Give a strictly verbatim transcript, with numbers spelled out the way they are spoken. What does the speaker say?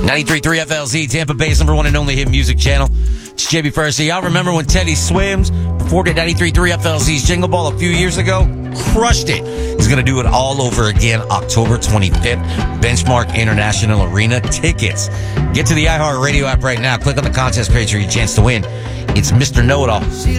ninety-three point three F L Z, Tampa Bay's number one and only hit music channel. It's J B First. Y'all remember when Teddy Swims performed at ninety-three point three F L Z's Jingle Ball a few years ago? Crushed it. He's going to do it all over again October twenty-fifth. Benchmark International Arena tickets. Get to the iHeartRadio app right now. Click on the contest page for your chance to win. It's Mister Know-It-All.